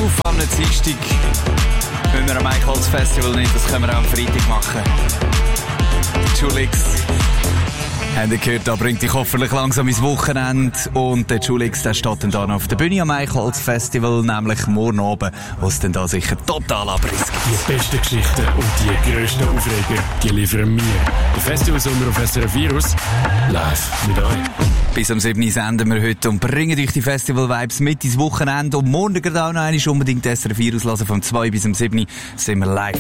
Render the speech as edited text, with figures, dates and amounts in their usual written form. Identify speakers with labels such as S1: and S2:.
S1: auf am Dienstag. Müssen wir am Eichholz-Festival nicht, das können wir auch am Freitag machen. Julix. Habt ihr gehört, da bringt dich hoffentlich langsam ins Wochenende. Und der Julix, der steht dann da noch auf der Bühne am Eichholz-Festival, nämlich morgen oben, wo es dann da sicher total Abriss gibt.
S2: Die besten Geschichten und die grössten Aufreger, die liefern wir. Der Festivalsommer auf SRF Virus, live mit euch.
S1: Bis am 7. senden wir heute und bringen euch die Festival-Vibes mit ins Wochenende. Und morgen gerade auch noch einmal unbedingt SRF Virus hören. Vom 2 bis am 7. sind wir live.